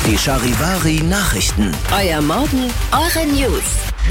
Die Charivari Nachrichten. Euer Morgen, eure News.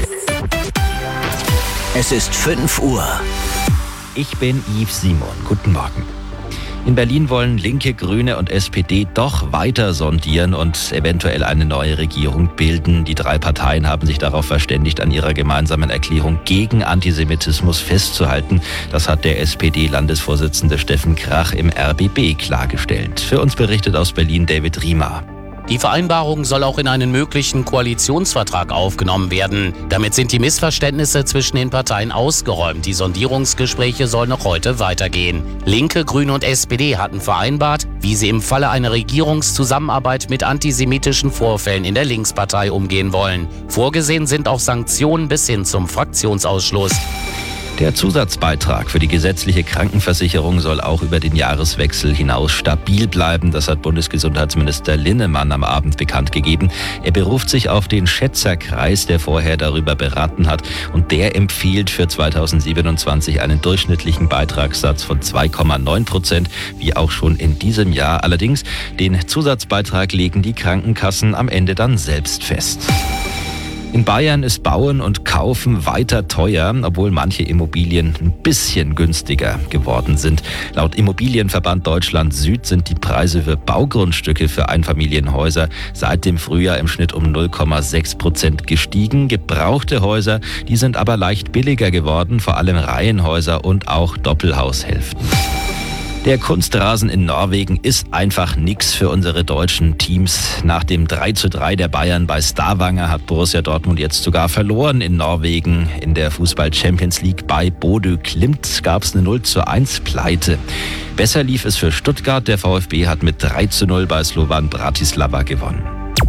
Es ist 5 Uhr. Ich bin Yves Simon. Guten Morgen. In Berlin wollen Linke, Grüne und SPD doch weiter sondieren und eventuell eine neue Regierung bilden. Die 3 Parteien haben sich darauf verständigt, an ihrer gemeinsamen Erklärung gegen Antisemitismus festzuhalten. Das hat der SPD-Landesvorsitzende Steffen Krach im RBB klargestellt. Für uns berichtet aus Berlin David Riemer. Die Vereinbarung soll auch in einen möglichen Koalitionsvertrag aufgenommen werden. Damit sind die Missverständnisse zwischen den Parteien ausgeräumt. Die Sondierungsgespräche sollen noch heute weitergehen. Linke, Grüne und SPD hatten vereinbart, wie sie im Falle einer Regierungszusammenarbeit mit antisemitischen Vorfällen in der Linkspartei umgehen wollen. Vorgesehen sind auch Sanktionen bis hin zum Fraktionsausschluss. Der Zusatzbeitrag für die gesetzliche Krankenversicherung soll auch über den Jahreswechsel hinaus stabil bleiben. Das hat Bundesgesundheitsminister Linnemann am Abend bekannt gegeben. Er beruft sich auf den Schätzerkreis, der vorher darüber beraten hat. Und der empfiehlt für 2027 einen durchschnittlichen Beitragssatz von 2,9%, wie auch schon in diesem Jahr. Allerdings, den Zusatzbeitrag legen die Krankenkassen am Ende dann selbst fest. In Bayern ist Bauen und Kaufen weiter teuer, obwohl manche Immobilien ein bisschen günstiger geworden sind. Laut Immobilienverband Deutschland Süd sind die Preise für Baugrundstücke für Einfamilienhäuser seit dem Frühjahr im Schnitt um 0,6% gestiegen. Gebrauchte Häuser, die sind aber leicht billiger geworden, vor allem Reihenhäuser und auch Doppelhaushälften. Der Kunstrasen in Norwegen ist einfach nix für unsere deutschen Teams. Nach dem 3:3 der Bayern bei Stavanger hat Borussia Dortmund jetzt sogar verloren in Norwegen. In der Fußball-Champions League bei Bodø Glimt gab es eine 0:1 Pleite. Besser lief es für Stuttgart. Der VfB hat mit 3:0 bei Slovan Bratislava gewonnen.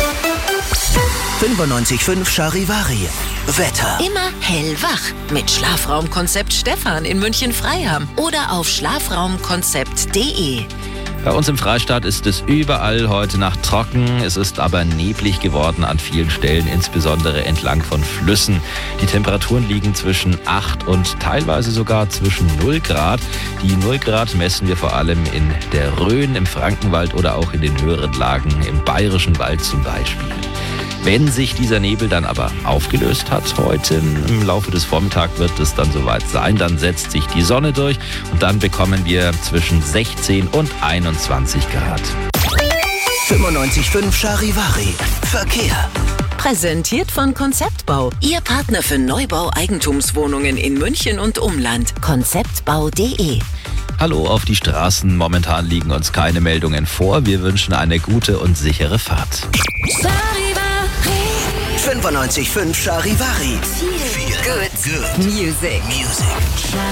95.5 Charivari. Wetter. Immer hellwach mit Schlafraumkonzept Stefan in München-Freiham oder auf schlafraumkonzept.de. Bei uns im Freistaat ist es überall heute Nacht trocken. Es ist aber neblig geworden an vielen Stellen, insbesondere entlang von Flüssen. Die Temperaturen liegen zwischen 8 und teilweise sogar zwischen 0 Grad. Die 0 Grad messen wir vor allem in der Rhön, im Frankenwald oder auch in den höheren Lagen, im Bayerischen Wald zum Beispiel. Wenn sich dieser Nebel dann aber aufgelöst hat heute, im Laufe des Vormittags wird es dann soweit sein, dann setzt sich die Sonne durch und dann bekommen wir zwischen 16 und 21 Grad. 95.5 Charivari. Verkehr. Präsentiert von Konzeptbau. Ihr Partner für Neubau-Eigentumswohnungen in München und Umland. Konzeptbau.de. Hallo auf die Straßen. Momentan liegen uns keine Meldungen vor. Wir wünschen eine gute und sichere Fahrt. 95.5 Charivari. Good Music.